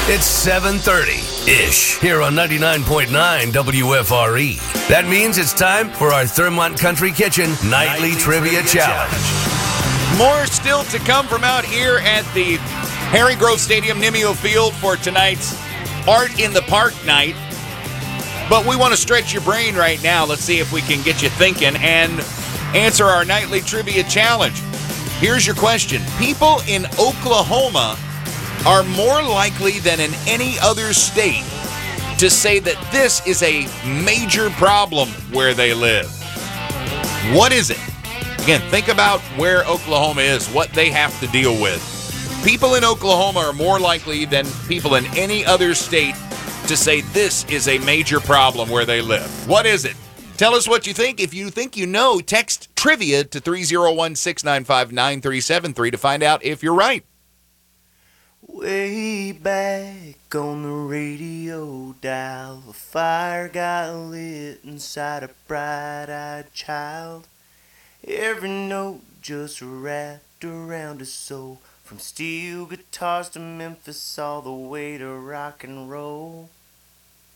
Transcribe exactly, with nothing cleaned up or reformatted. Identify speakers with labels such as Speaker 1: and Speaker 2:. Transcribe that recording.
Speaker 1: It's seven thirty-ish here on ninety-nine point nine W F R E. That means it's time for our Thermont Country Kitchen Nightly, Nightly Trivia, Trivia Challenge.
Speaker 2: Challenge. More still to come from out here at the Harry Grove Stadium, Nimio Field, for tonight's Art in the Park night. But we want to stretch your brain right now. Let's see if we can get you thinking and answer our Nightly Trivia Challenge. Here's your question. People in Oklahoma are more likely than in any other state to say that this is a major problem where they live. What is it? Again, think about where Oklahoma is, what they have to deal with. People in Oklahoma are more likely than people in any other state to say this is a major problem where they live. What is it? Tell us what you think. If you think you know, text trivia to three oh one, six nine five, nine three seven three to find out if you're right.
Speaker 3: Way back on the radio dial, a fire got lit inside a bright-eyed child. Every note just wrapped around his soul, from steel guitars to Memphis all the way to rock and roll.